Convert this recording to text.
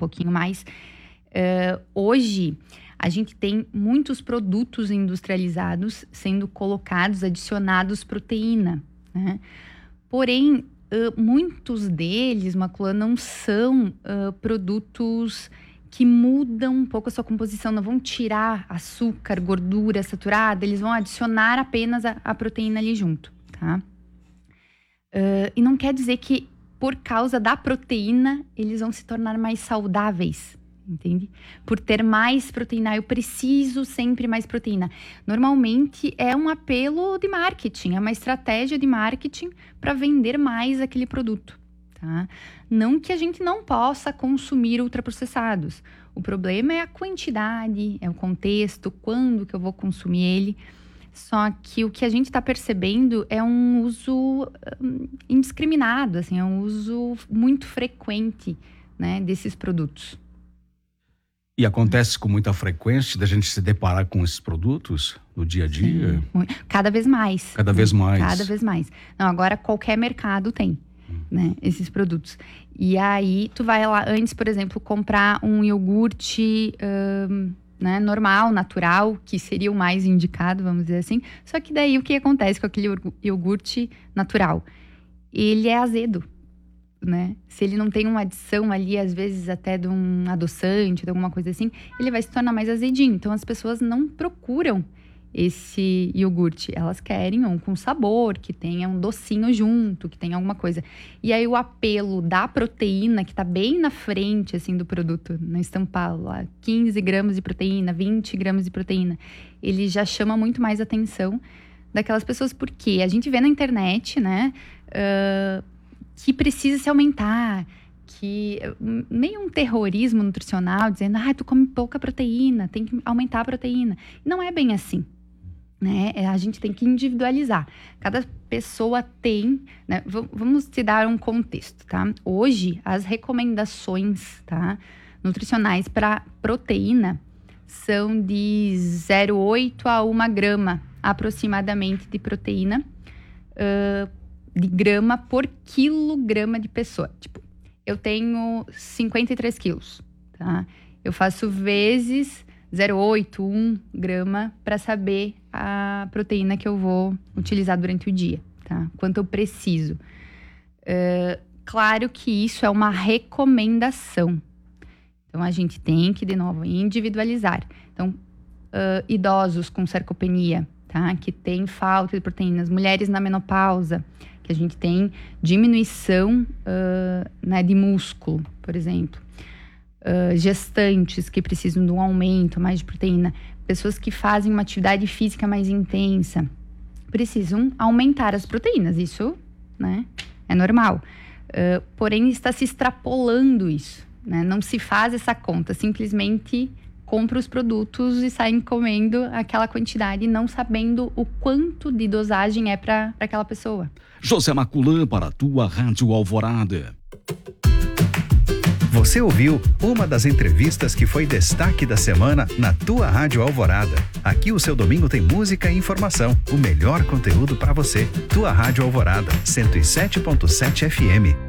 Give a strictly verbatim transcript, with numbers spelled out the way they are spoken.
pouquinho mais. Uh, hoje, a gente tem muitos produtos industrializados sendo colocados, adicionados proteína, né? Porém, uh, muitos deles, Macula, não são uh, produtos que mudam um pouco a sua composição, não vão tirar açúcar, gordura saturada, eles vão adicionar apenas a, a proteína ali junto, tá? Uh, e não quer dizer que, por causa da proteína, eles vão se tornar mais saudáveis. Entende? Por ter mais proteína, eu preciso sempre mais proteína. Normalmente é um apelo de marketing, é uma estratégia de marketing para vender mais aquele produto, tá? Não que a gente não possa consumir ultraprocessados. O problema é a quantidade, é o contexto, quando que eu vou consumir ele. Só que o que a gente está percebendo é um uso um, indiscriminado, assim, é um uso muito frequente, né, desses produtos. E acontece com muita frequência da gente se deparar com esses produtos no dia a dia? Sim, cada vez mais. Cada vez mais. Cada vez mais. Não, agora qualquer mercado tem, hum. né, esses produtos. E aí, tu vai lá, antes, por exemplo, comprar um iogurte um, né, normal, natural, que seria o mais indicado, vamos dizer assim. Só que daí, o que acontece com aquele iogurte natural? Ele é azedo. Né? Se ele não tem uma adição ali, às vezes até de um adoçante, de alguma coisa assim, ele vai se tornar mais azedinho. Então, as pessoas não procuram esse iogurte. Elas querem um com sabor, que tenha um docinho junto, que tenha alguma coisa. E aí, o apelo da proteína, que tá bem na frente, assim, do produto, no estampado lá, quinze gramas de proteína, vinte gramas de proteína, ele já chama muito mais atenção daquelas pessoas. Porque a gente vê na internet, né, uh, que precisa se aumentar, que meio um terrorismo nutricional, dizendo, ah, tu come pouca proteína, tem que aumentar a proteína. Não é bem assim, né? A gente tem que individualizar. Cada pessoa tem, né? V- vamos te dar um contexto, tá? Hoje, as recomendações, tá, nutricionais para proteína são de zero vírgula oito a uma grama, aproximadamente, de proteína, uh, de grama por quilograma de pessoa. Tipo, eu tenho cinquenta e três quilos, tá? Eu faço vezes zero vírgula oito, um grama para saber a proteína que eu vou utilizar durante o dia, tá? Quanto eu preciso. Uh, claro que isso é uma recomendação. Então, a gente tem que, de novo, individualizar. Então, uh, idosos com sarcopenia, tá? Que tem falta de proteínas, mulheres na menopausa, que a gente tem diminuição uh, né, de músculo, por exemplo. Uh, gestantes que precisam de um aumento mais de proteína. Pessoas que fazem uma atividade física mais intensa precisam aumentar as proteínas. Isso, né, é normal. Uh, porém, está se extrapolando isso, né? Não se faz essa conta. Simplesmente compra os produtos e saem comendo aquela quantidade, não sabendo o quanto de dosagem é para aquela pessoa. José Maculã para a tua Rádio Alvorada. Você ouviu uma das entrevistas que foi destaque da semana na tua Rádio Alvorada. Aqui o seu domingo tem música e informação. O melhor conteúdo para você. Tua Rádio Alvorada, cento e sete ponto sete F M.